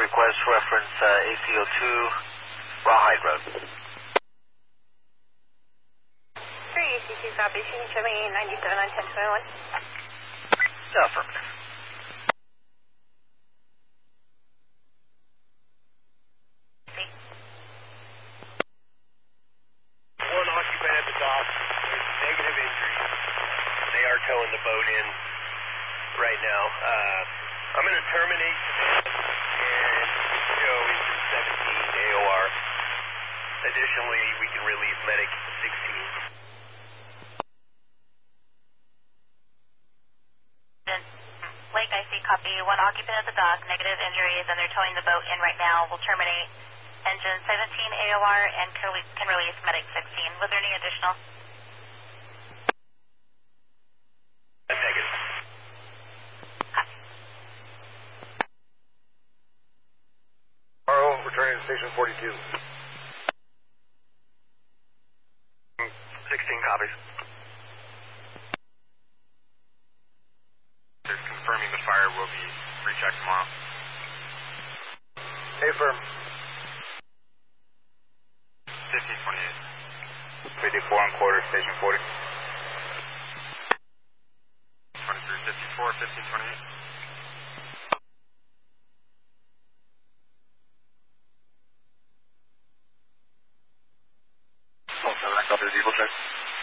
request reference ACO2 Rawhide Road. 3ACC copy, showing 97 on 1021. Affirmative. One occupant at the dock with negative injuries. They are towing the boat in right now. I'm going to terminate and show engine 17 AOR. Additionally, we can release medic 16. Lake, I see, copy. One occupant at the dock, negative injuries, and they're towing the boat in right now. We'll terminate engine 17 AOR and can release medic 16. Was there any additional? Negative. Morrow, returning to station 42. 16 copies. They're confirming the fire will be rechecked tomorrow. Affirm. 1528. 54 and quarter, station 40. 2354, 1528. Copy the diesel check.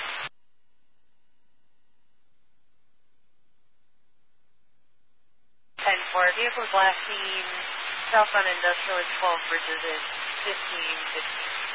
10-4, vehicles last seen southbound industrial at 12 bridges at 15:15.